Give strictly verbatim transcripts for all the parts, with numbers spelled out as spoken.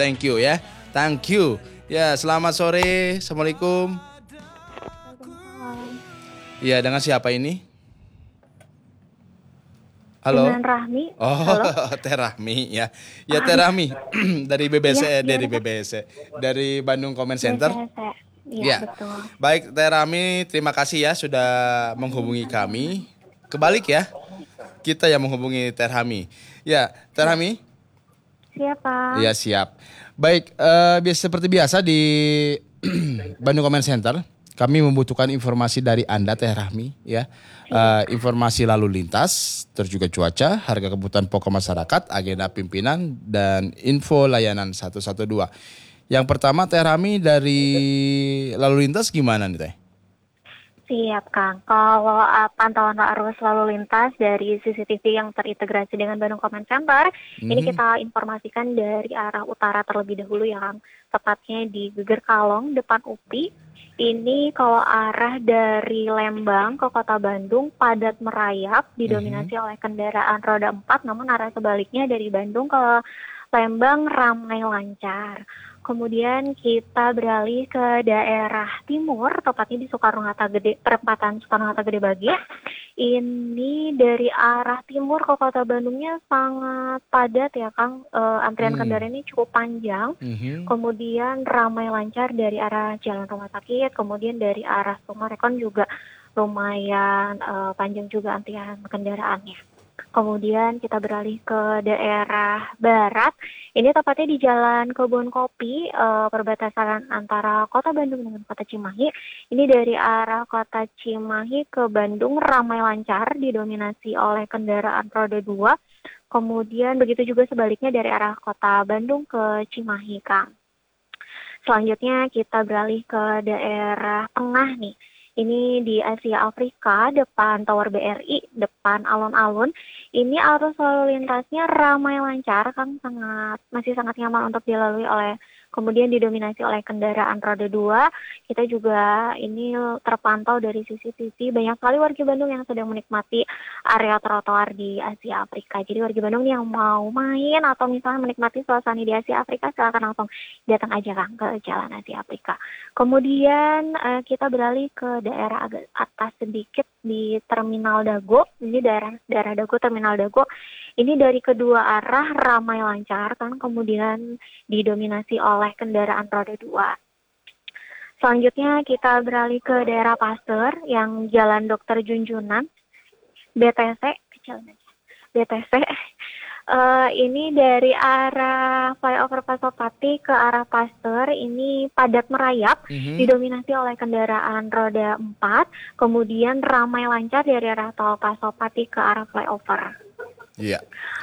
thank you ya. Thank you. Ya, selamat sore. Assalamualaikum. Iya, dengan siapa ini? Halo. Dengan Rahmi. Oh, Halo. Teh Rahmi ya. Ya Teh Rahmi dari B B C Iya, dari gimana, B B C dari Bandung Comment Center. B C C. Iya, Ya. betul. Baik Teh Rahmi, terima kasih ya sudah menghubungi kami. Kebalik ya. Kita yang menghubungi Teh Rahmi. Ya, Teh Rahmi. Siapa? Ya, siap. Baik, eh, biasa seperti biasa di Bandung Comment Center, kami membutuhkan informasi dari Anda Teh Rahmi ya. Eh, informasi lalu lintas, terus juga cuaca, harga kebutuhan pokok masyarakat, agenda pimpinan dan info layanan satu satu dua. Yang pertama Teh Rahmi dari lalu lintas gimana nih Teh? Siap, Kang. Kalau uh, pantauan arus lalu lintas dari C C T V yang terintegrasi dengan Bandung Comment Center, Mhm. ini kita informasikan dari arah utara terlebih dahulu ya, Kang. Tepatnya di Geger Kalong, depan U P I. Ini kalau arah dari Lembang ke Kota Bandung padat merayap, didominasi oleh kendaraan roda empat, namun arah sebaliknya dari Bandung ke Lembang ramai lancar. Kemudian kita beralih ke daerah timur, tepatnya di Soekarno-Hatta Gede, perempatan Soekarno-Hatta Gede Bage. Ini dari arah timur ke Kota Bandungnya sangat padat ya, Kang. E, antrian Hmm. kendaraan ini cukup panjang. Mhm. Kemudian ramai lancar dari arah Jalan Rumah Sakit, kemudian dari arah Sumarekon juga lumayan e, panjang juga antrian kendaraannya. Kemudian kita beralih ke daerah barat. Ini tepatnya di Jalan Kebun Kopi, eh, perbatasan antara Kota Bandung dengan Kota Cimahi. Ini dari arah Kota Cimahi ke Bandung ramai lancar, didominasi oleh kendaraan roda dua. Kemudian begitu juga sebaliknya dari arah Kota Bandung ke Cimahi, Kang. Selanjutnya kita beralih ke daerah tengah nih. Ini di Asia Afrika, depan Tower B R I, depan alun-alun. Ini arus lalu lintasnya ramai lancar, kan sangat masih sangat nyaman untuk dilalui oleh, kemudian didominasi oleh kendaraan roda dua. Kita juga ini terpantau dari C C T V banyak sekali warga Bandung yang sedang menikmati area trotoar di Asia Afrika. Jadi warga Bandung yang mau main atau misalnya menikmati suasana di Asia Afrika, silakan langsung datang aja Kang ke Jalan Asia Afrika. Kemudian eh, kita beralih ke daerah agak atas sedikit di Terminal Dago. Ini daerah daerah Dago, Terminal Dago. Ini dari kedua arah ramai lancar kan, kemudian didominasi oleh kendaraan roda dua. Selanjutnya kita beralih ke daerah Pasteur yang Jalan Dokter Junjunan, B T C, kecil aja. B T C. Uh, ini dari arah flyover Pasopati ke arah Pasteur ini padat merayap, Mhm. didominasi oleh kendaraan roda empat, kemudian ramai lancar dari arah tol Pasopati ke arah flyover. Iya.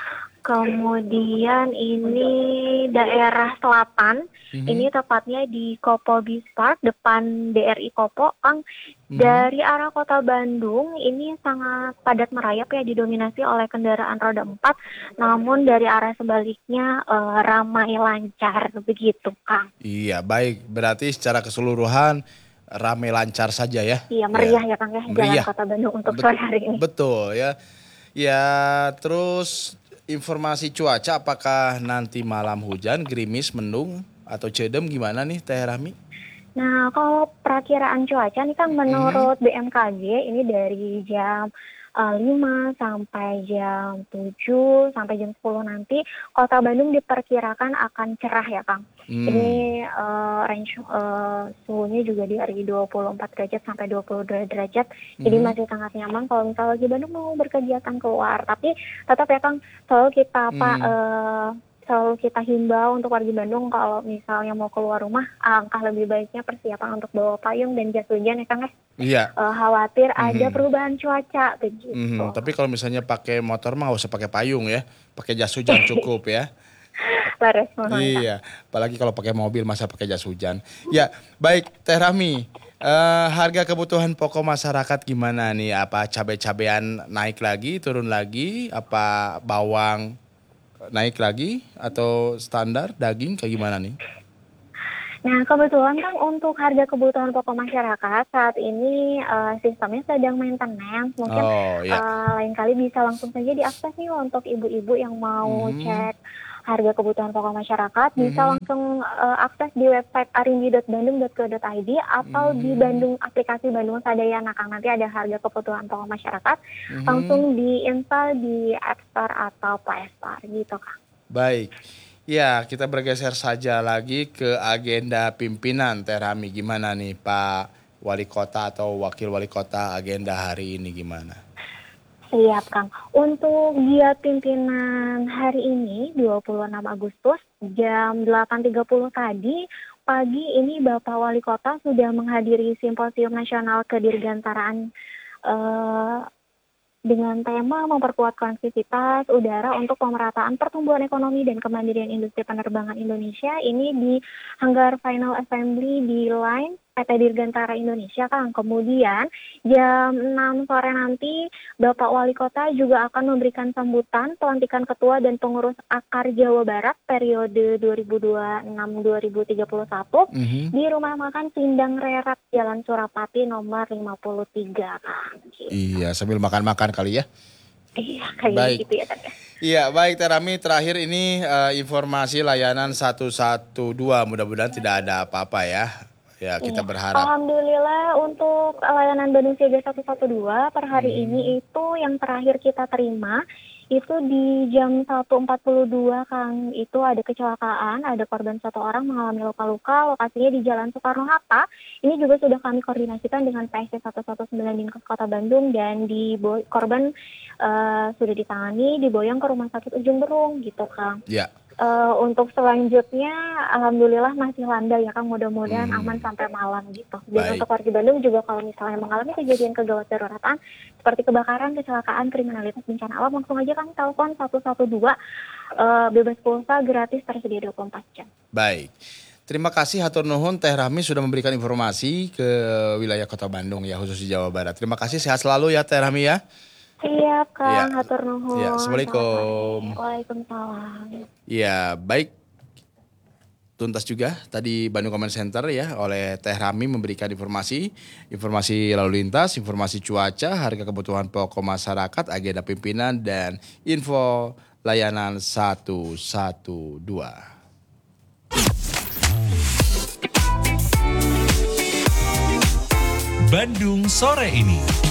Kemudian ini daerah selatan, Mhm. ini tepatnya di Kopo Beach Park, depan D R I Kopo, Kang. Mhm. Dari arah Kota Bandung ini sangat padat merayap ya, didominasi oleh kendaraan roda empat, namun dari arah sebaliknya eh, ramai lancar, begitu Kang. Iya, baik. Berarti secara keseluruhan ramai lancar saja ya. Iya, meriah ya Kang ya, Jalan Meriah. Kota Bandung untuk Bet- sore hari ini. Betul ya. Ya, terus informasi cuaca apakah nanti malam hujan, gerimis, mendung atau cedem gimana nih Teh Rahmi? Nah, kalau perakiraan cuaca nih kan menurut B M K G ini dari jam uh, lima sampai jam tujuh sampai jam sepuluh nanti Kota Bandung diperkirakan akan cerah ya, Kang. Hmm. Ini uh, range uh, suhunya juga dari dua puluh empat derajat sampai dua puluh dua derajat. Jadi Mhm. masih sangat nyaman kalau misalnya lagi Bandung mau berkegiatan keluar. Tapi tetap ya, Kang, selalu kita apa Hmm. uh, selalu kita himbau untuk warga Bandung kalau misalnya mau keluar rumah, alangkah lebih baiknya persiapan untuk bawa payung dan jas hujan ya Kang ya. Iya. Eh, khawatir ada Mhm. perubahan cuaca begitu. Mhm. Tapi kalau misalnya pakai motor mah nggak usah pakai payung ya, pakai jas hujan cukup ya. Laras mohon, Kang. Iya, apalagi kalau pakai mobil masa pakai jas hujan. Ya, baik Teh Rahmi. Eh, harga kebutuhan pokok masyarakat gimana nih? Apa cabai-cabean naik lagi, turun lagi? Apa bawang naik lagi atau standar daging kayak gimana nih? Nah, kebetulan Kang untuk harga kebutuhan pokok masyarakat saat ini eh, sistemnya sedang maintenance. Mungkin Oh ya. eh, lain kali bisa langsung saja diakses nih untuk ibu-ibu yang mau Mhm. cek harga kebutuhan pokok masyarakat, bisa Mhm. langsung uh, akses di website arimbi dot bandung dot co dot i d atau di Hmm. Bandung aplikasi Bandung Sadayana, Kang. Nanti ada harga kebutuhan pokok masyarakat, Mhm. langsung diinstal di App Store atau Play Store gitu, Kang. Baik. Ya, kita bergeser saja lagi ke agenda pimpinan Teh Rami. Gimana nih Pak Wali Kota atau Wakil Wali Kota, agenda hari ini gimana? Siap, Kang. Untuk giat pimpinan hari ini, dua puluh enam Agustus, jam delapan tiga puluh tadi, pagi ini Bapak Wali Kota sudah menghadiri Simposium Nasional Kedirgantaraan eh, dengan tema memperkuat konektivitas udara untuk pemerataan pertumbuhan ekonomi dan kemandirian industri penerbangan Indonesia. Ini di Hanggar Final Assembly di Line P T Dirgantara Indonesia, Kang. Kemudian jam enam sore nanti Bapak Wali Kota juga akan memberikan sambutan pelantikan ketua dan pengurus Akar Jawa Barat periode dua ribu dua puluh enam sampai dua ribu tiga puluh satu Mhm. di Rumah Makan Sindang Rerat Jalan Surapati nomor lima puluh tiga, Kang. Gitu. Iya, sambil makan-makan kali ya. Iya, kayak Baik. gitu ya, Tante. Iya, baik Teh Rami, terakhir ini eh, informasi layanan satu satu dua, mudah-mudahan tidak ada apa-apa ya. Ya, kita Iya. berharap. Alhamdulillah untuk layanan Bandung Siaga seratus dua belas per hari Hmm. ini itu yang terakhir kita terima itu di jam satu empat puluh dua, Kang. Itu ada kecelakaan, ada korban satu orang mengalami luka-luka, lokasinya di Jalan Soekarno-Hatta. Ini juga sudah kami koordinasikan dengan P S C seratus sembilan belas Dinkes Kota Bandung dan di korban eh, sudah ditangani, diboyong ke Rumah Sakit Ujung Berung gitu, Kang. Ya. Uh, untuk selanjutnya, alhamdulillah masih landai ya, Kang. Mudah-mudahan Hmm. aman sampai malam gitu. Dan Baik. untuk warga Bandung juga kalau misalnya mengalami kejadian kegawat daruratan seperti kebakaran, kecelakaan, kriminalitas, bencana alam, langsung aja Kang telepon satu satu dua, uh, bebas pulsa, gratis, tersedia dua puluh empat jam. Baik. Terima kasih hatur nuhun Teh Rami sudah memberikan informasi ke wilayah Kota Bandung ya, khusus di Jawa Barat. Terima kasih, sehat selalu ya Teh Rami ya. Siap, Kang. Iya. Hatur nuhun. Iya, Assalamualaikum. Waalaikumsalam. Ya, baik. Tuntas juga tadi Bandung Command Center ya oleh Teh Rami memberikan informasi, informasi lalu lintas, informasi cuaca, harga kebutuhan pokok masyarakat, agenda pimpinan dan info layanan satu satu dua. Bandung sore ini.